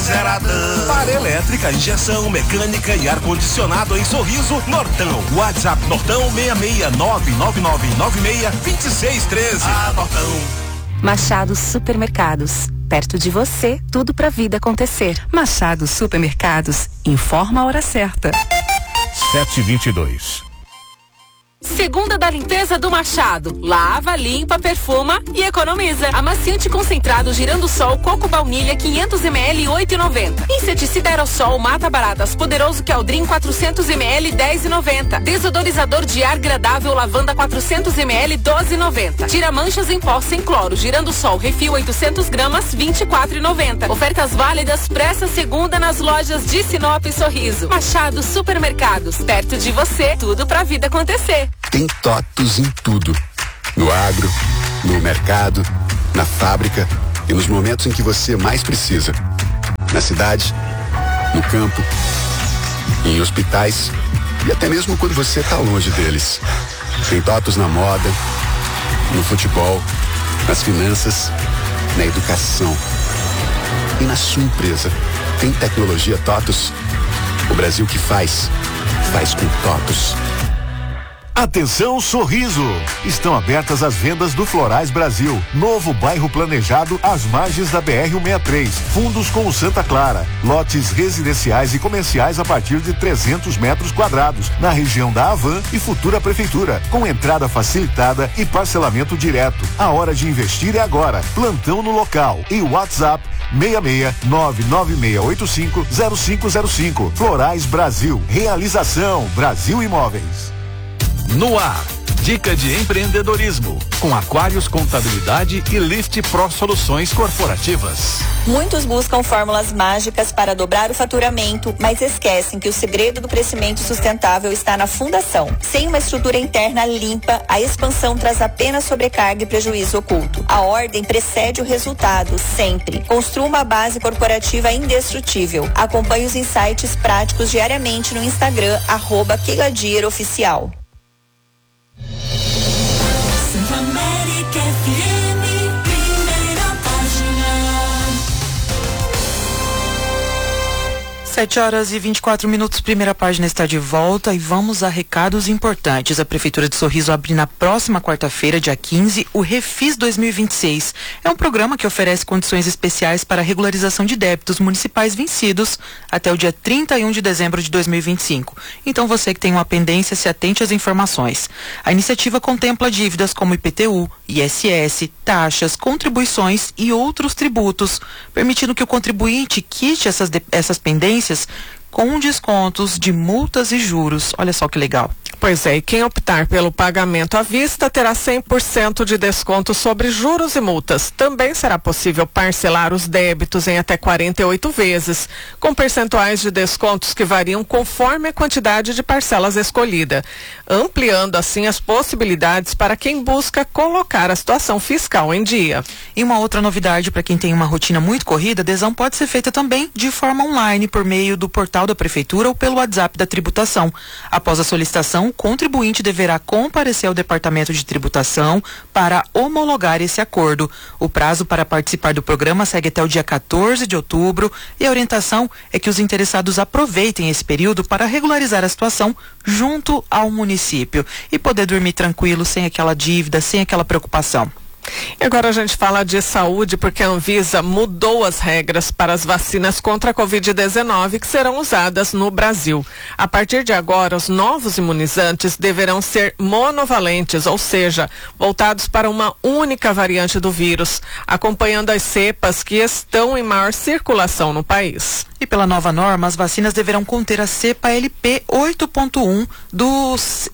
Zeradão. Para elétrica, injeção, mecânica e ar-condicionado em Sorriso, Nortão. WhatsApp Nortão 66999962613. Ah, Nortão. Machado Supermercados. Perto de você, tudo pra vida acontecer. Machado Supermercados. Informa a hora certa. 7h22. Segunda da limpeza do Machado. Lava, limpa, perfuma e economiza. Amaciante concentrado Girando Sol Coco Baunilha 500 ml 8,90. Inseticida Aerossol Mata Baratas Poderoso Keldrin 400 ml 10,90. Desodorizador de ar agradável Lavanda 400 ml 12,90. Tira manchas em pó sem cloro Girando Sol Refil 800 gramas 24,90. Ofertas válidas pra essa segunda nas lojas de Sinop e Sorriso. Machado Supermercados. Perto de você, tudo pra vida acontecer. Tem TOTUS em tudo. No agro, no mercado, na fábrica e nos momentos em que você mais precisa. Na cidade, no campo, em hospitais e até mesmo quando você está longe deles. Tem TOTUS na moda, no futebol, nas finanças, na educação e na sua empresa. Tem tecnologia TOTUS. O Brasil que faz com TOTUS. Atenção Sorriso! Estão abertas as vendas do Florais Brasil, novo bairro planejado às margens da BR-163, fundos com o Santa Clara, lotes residenciais e comerciais a partir de 300 metros quadrados, na região da Havan e futura prefeitura, com entrada facilitada e parcelamento direto. A hora de investir é agora. Plantão no local e WhatsApp 66996850505. Florais Brasil. Realização Brasil Imóveis. No ar, dica de empreendedorismo, com Aquários Contabilidade e Lift Pro Soluções Corporativas. Muitos buscam fórmulas mágicas para dobrar o faturamento, mas esquecem que o segredo do crescimento sustentável está na fundação. Sem uma estrutura interna limpa, a expansão traz apenas sobrecarga e prejuízo oculto. A ordem precede o resultado, sempre. Construa uma base corporativa indestrutível. Acompanhe os insights práticos diariamente no Instagram, @KeilaDierOficial. América FM, primeira página. 7h24, primeira página está de volta e vamos a recados importantes. A Prefeitura de Sorriso abre na próxima quarta-feira, dia 15, o Refis 2026. É um programa que oferece condições especiais para a regularização de débitos municipais vencidos até o dia 31 de dezembro de 2025. Então você que tem uma pendência, se atente às informações. A iniciativa contempla dívidas como IPTU, ISS, taxas, contribuições e outros tributos, permitindo que o contribuinte quite essas pendências com descontos de multas e juros. Olha só que legal. Pois é, e quem optar pelo pagamento à vista terá 100% de desconto sobre juros e multas. Também será possível parcelar os débitos em até 48 vezes, com percentuais de descontos que variam conforme a quantidade de parcelas escolhida, ampliando assim as possibilidades para quem busca colocar a situação fiscal em dia. E uma outra novidade para quem tem uma rotina muito corrida, a adesão pode ser feita também de forma online por meio do portal da Prefeitura ou pelo WhatsApp da tributação. Após a solicitação, o contribuinte deverá comparecer ao Departamento de Tributação para homologar esse acordo. O prazo para participar do programa segue até o dia 14 de outubro e a orientação é que os interessados aproveitem esse período para regularizar a situação junto ao município e poder dormir tranquilo, sem aquela dívida, sem aquela preocupação. E agora a gente fala de saúde porque a Anvisa mudou as regras para as vacinas contra a Covid-19 que serão usadas no Brasil. A partir de agora, os novos imunizantes deverão ser monovalentes, ou seja, voltados para uma única variante do vírus, acompanhando as cepas que estão em maior circulação no país. E pela nova norma, as vacinas deverão conter a cepa LP 8.1 do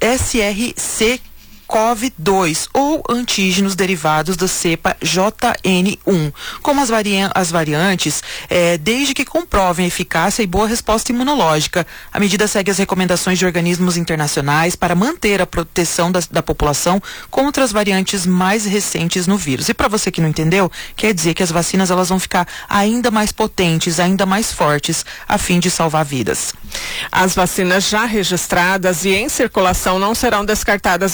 SRC CoV-2 ou antígenos derivados da cepa JN1, como as variantes, desde que comprovem eficácia e boa resposta imunológica. A medida segue as recomendações de organismos internacionais para manter a proteção da população contra as variantes mais recentes no vírus. E para você que não entendeu, quer dizer que as vacinas elas vão ficar ainda mais potentes, ainda mais fortes, a fim de salvar vidas. As vacinas já registradas e em circulação não serão descartadas imediatamente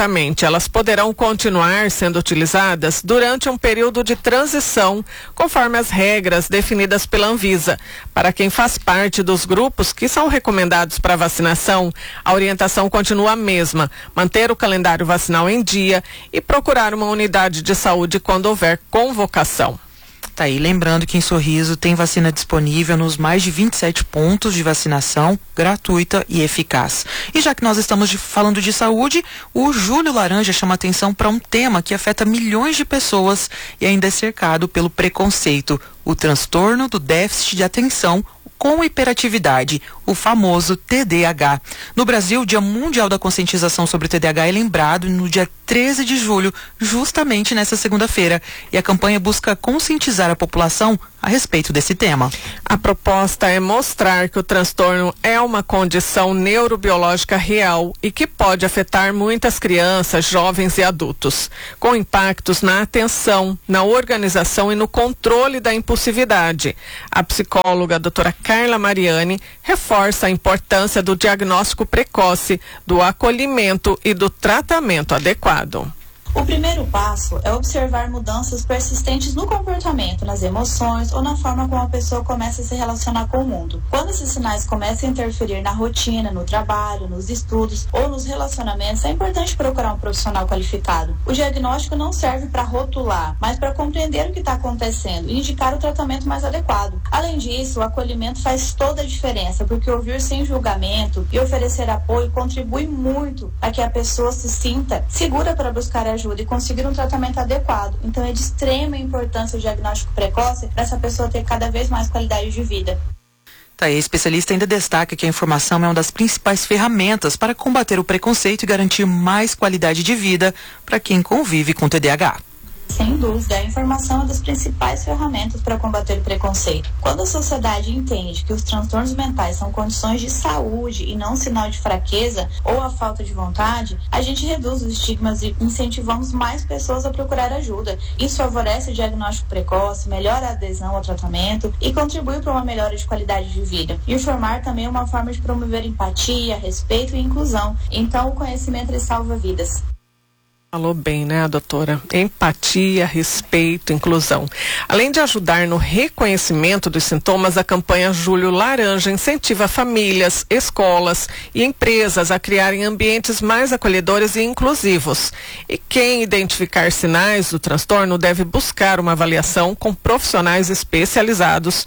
imediatamente. Elas poderão continuar sendo utilizadas durante um período de transição, conforme as regras definidas pela Anvisa. Para quem faz parte dos grupos que são recomendados para vacinação, a orientação continua a mesma: manter o calendário vacinal em dia e procurar uma unidade de saúde quando houver convocação. Tá aí, lembrando que em Sorriso tem vacina disponível nos mais de 27 pontos de vacinação, gratuita e eficaz. E já que nós estamos falando de saúde, o Julho Laranja chama atenção para um tema que afeta milhões de pessoas e ainda é cercado pelo preconceito: o transtorno do déficit de atenção com hiperatividade, o famoso TDAH. No Brasil, o Dia Mundial da Conscientização sobre o TDAH é lembrado no dia 13 de julho, justamente nessa segunda-feira. E a campanha busca conscientizar a população a respeito desse tema. A proposta é mostrar que o transtorno é uma condição neurobiológica real e que pode afetar muitas crianças, jovens e adultos, com impactos na atenção, na organização e no controle da impulsividade. A psicóloga doutora Carla Mariani reforça a importância do diagnóstico precoce, do acolhimento e do tratamento adequado. O primeiro passo é observar mudanças persistentes no comportamento, nas emoções ou na forma como a pessoa começa a se relacionar com o mundo. Quando esses sinais começam a interferir na rotina, no trabalho, nos estudos ou nos relacionamentos, é importante procurar um profissional qualificado. O diagnóstico não serve para rotular, mas para compreender o que está acontecendo e indicar o tratamento mais adequado. Além disso, o acolhimento faz toda a diferença, porque ouvir sem julgamento e oferecer apoio contribui muito para que a pessoa se sinta segura para buscar ajuda e conseguir um tratamento adequado. Então é de extrema importância o diagnóstico precoce para essa pessoa ter cada vez mais qualidade de vida. Tá, e a especialista ainda destaca que a informação é uma das principais ferramentas para combater o preconceito e garantir mais qualidade de vida para quem convive com TDAH. Sem dúvida, a informação é uma das principais ferramentas para combater o preconceito. Quando a sociedade entende que os transtornos mentais são condições de saúde e não sinal de fraqueza ou a falta de vontade, a gente reduz os estigmas e incentivamos mais pessoas a procurar ajuda. Isso favorece o diagnóstico precoce, melhora a adesão ao tratamento e contribui para uma melhora de qualidade de vida. Informar também é uma forma de promover empatia, respeito e inclusão. Então, o conhecimento ele salva vidas. Falou bem, né, doutora? Empatia, respeito, inclusão. Além de ajudar no reconhecimento dos sintomas, a campanha Julho Laranja incentiva famílias, escolas e empresas a criarem ambientes mais acolhedores e inclusivos. E quem identificar sinais do transtorno deve buscar uma avaliação com profissionais especializados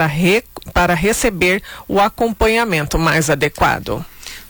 para receber o acompanhamento mais adequado.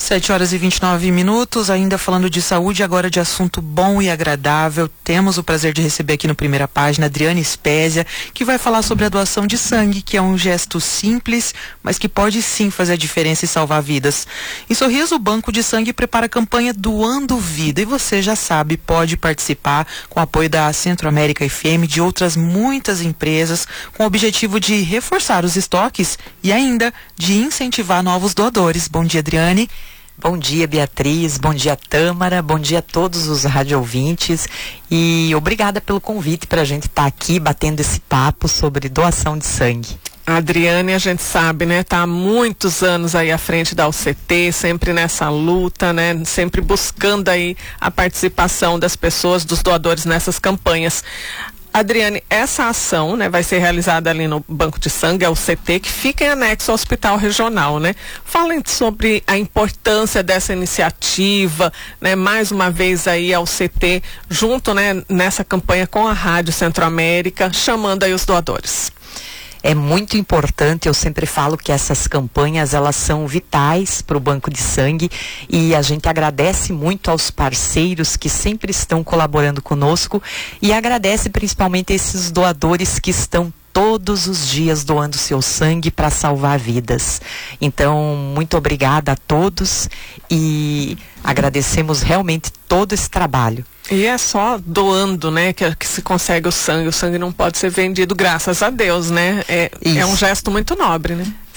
7h29, ainda falando de saúde, agora de assunto bom e agradável. Temos o prazer de receber aqui no Primeira Página Adriane Spezia, que vai falar sobre a doação de sangue, que é um gesto simples, mas que pode sim fazer a diferença e salvar vidas. Em Sorriso, o Banco de Sangue prepara a campanha Doando Vida, e você já sabe, pode participar com o apoio da Centro-América FM, de outras muitas empresas, com o objetivo de reforçar os estoques e ainda de incentivar novos doadores. Bom dia, Adriane. Bom dia, Beatriz, bom dia, Tâmara, bom dia a todos os rádio-ouvintes e obrigada pelo convite para a gente estar aqui batendo esse papo sobre doação de sangue. A Adriane, a gente sabe, né, tá há muitos anos aí à frente da UCT, sempre nessa luta, né, sempre buscando aí a participação das pessoas, dos doadores nessas campanhas. Adriane, essa ação, né, vai ser realizada ali no Banco de Sangue, é o CT, que fica em anexo ao Hospital Regional, né? Falem sobre a importância dessa iniciativa, né, mais uma vez aí ao CT, junto, né, nessa campanha com a Rádio Centro-América, chamando aí os doadores. É muito importante, eu sempre falo que essas campanhas, elas são vitais para o Banco de Sangue e a gente agradece muito aos parceiros que sempre estão colaborando conosco e agradece principalmente esses doadores que estão todos os dias doando seu sangue para salvar vidas. Então, muito obrigada a todos e agradecemos realmente todo esse trabalho. E é só doando, né, que se consegue o sangue não pode ser vendido, graças a Deus, né? É um gesto muito nobre, né?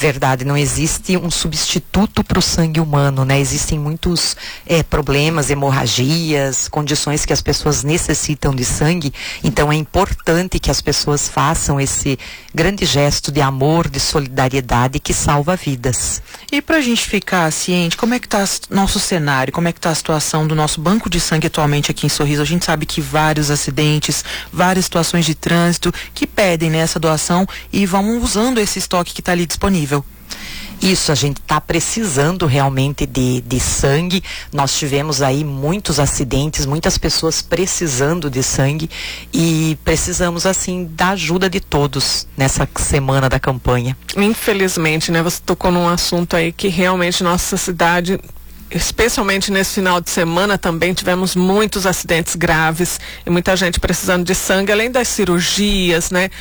Verdade, não existe um substituto para o sangue humano, né? Existem muitos problemas, hemorragias, condições que as pessoas necessitam de sangue, então é importante que as pessoas façam esse grande gesto de amor, de solidariedade que salva vidas. E pra gente ficar ciente, como é que tá nosso cenário, como é que tá a situação do nosso banco de sangue atualmente aqui em Sorriso? A gente sabe que vários acidentes, várias situações de trânsito que pedem, né, essa doação e vão usando esse estoque que está ali disponível. Isso, a gente está precisando realmente de sangue. Nós tivemos aí muitos acidentes, muitas pessoas precisando de sangue e precisamos, assim, da ajuda de todos nessa semana da campanha. Infelizmente, né, você tocou num assunto aí que realmente nossa cidade, especialmente nesse final de semana, também tivemos muitos acidentes graves e muita gente precisando de sangue, além das cirurgias, né?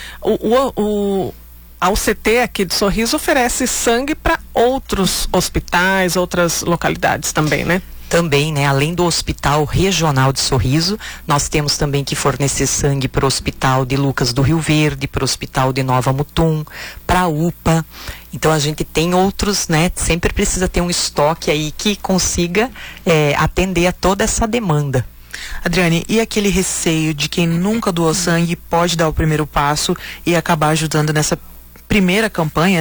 A UCT aqui de Sorriso oferece sangue para outros hospitais, outras localidades também, né? Também, né? Além do Hospital Regional de Sorriso, nós temos também que fornecer sangue para o Hospital de Lucas do Rio Verde, para o Hospital de Nova Mutum, para a UPA. Então a gente tem outros, né? Sempre precisa ter um estoque aí que consiga atender a toda essa demanda. Adriane, e aquele receio de quem nunca doou sangue pode dar o primeiro passo e acabar ajudando nessa primeira campanha?